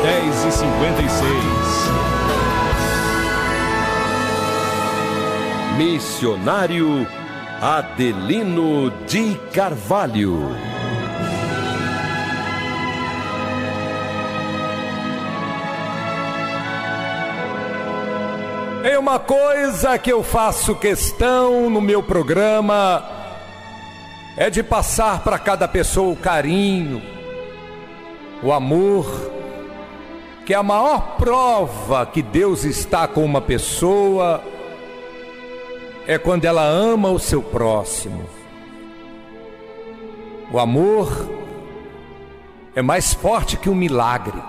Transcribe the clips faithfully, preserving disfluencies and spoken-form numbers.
dez e cinquenta e seis. Missionário Adelino de Carvalho. É uma coisa que eu faço questão no meu programa, é de passar para cada pessoa o carinho, o amor, que é a maior prova que Deus está com uma pessoa é quando ela ama o seu próximo. O amor é mais forte que um milagre.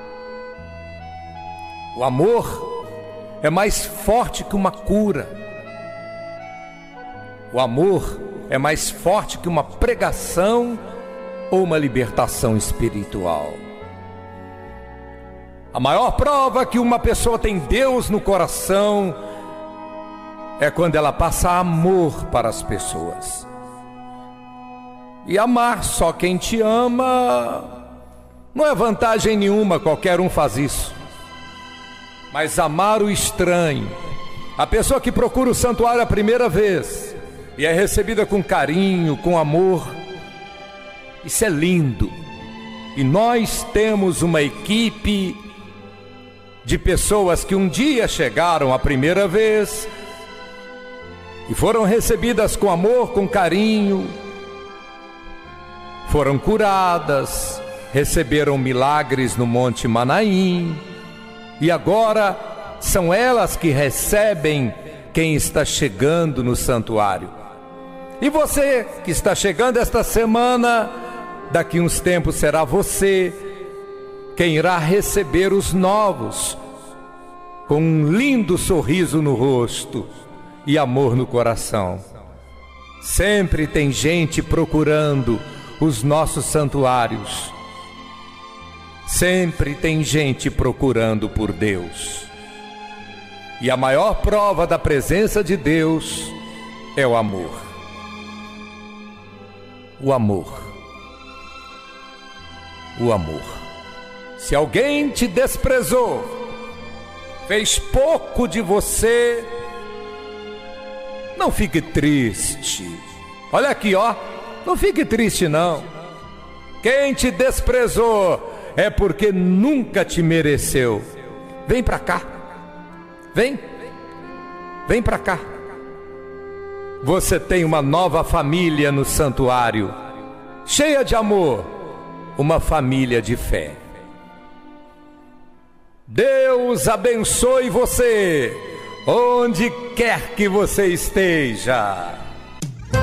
O amor é mais forte que uma cura. O amor é mais forte que uma pregação ou uma libertação espiritual. A maior prova que uma pessoa tem Deus no coração é quando ela passa amor para as pessoas. E amar só quem te ama não é vantagem nenhuma, qualquer um faz isso. Mas amar o estranho, a pessoa que procura o santuário a primeira vez e é recebida com carinho, com amor, isso é lindo. E nós temos uma equipe de pessoas que um dia chegaram a primeira vez e foram recebidas com amor, com carinho, foram curadas, receberam milagres no Monte Manaim, e agora são elas que recebem quem está chegando no santuário. E você que está chegando esta semana, daqui uns tempos será você quem irá receber os novos, com um lindo sorriso no rosto e amor no coração. Sempre tem gente procurando os nossos santuários. Sempre tem gente procurando por Deus. E a maior prova da presença de Deus é o amor. O amor. O amor. Se alguém te desprezou, fez pouco de você, não fique triste. Olha aqui, ó. Não fique triste, não. Quem te desprezou é porque nunca te mereceu. Vem pra cá. Vem. Vem pra cá. Você tem uma nova família no santuário, cheia de amor, uma família de fé. Deus abençoe você, onde quer que você esteja.